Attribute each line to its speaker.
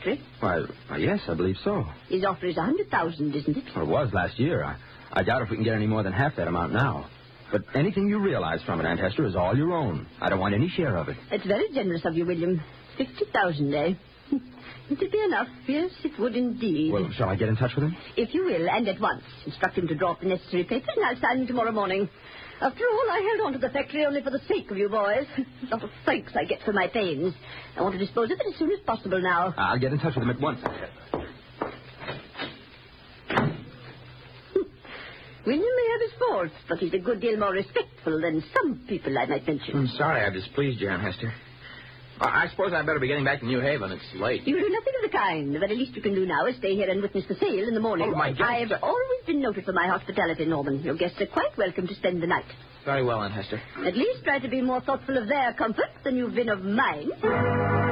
Speaker 1: factory?
Speaker 2: Why, yes, I believe so.
Speaker 1: His offer is $100,000, isn't it?
Speaker 2: Well, it was last year. I doubt if we can get any more than half that amount now. But anything you realize from it, Aunt Hester, is all your own. I don't want any share of it.
Speaker 1: It's very generous of you, William. 50,000, eh? It'd be enough. Yes, it would indeed.
Speaker 2: Well, shall I get in touch with him?
Speaker 1: If you will, and at once. Instruct him to draw up the necessary papers, and I'll sign them tomorrow morning. After all, I held on to the factory only for the sake of you boys. A lot of thanks I get for my pains. I want to dispose of it as soon as possible now.
Speaker 2: I'll get in touch with him at once.
Speaker 1: William may have his faults, but he's a good deal more respectful than some people I might mention.
Speaker 3: I'm sorry I've displeased you, Aunt Hester. I suppose I'd better be getting back to New Haven. It's late.
Speaker 1: You do nothing of the kind. The very least you can do now is stay here and witness the sale in the morning.
Speaker 3: Oh, my God.
Speaker 1: I've always been noted for my hospitality, Norman. Your guests are quite welcome to spend the night.
Speaker 3: Very well, Aunt Hester.
Speaker 1: At least try to be more thoughtful of their comfort than you've been of mine.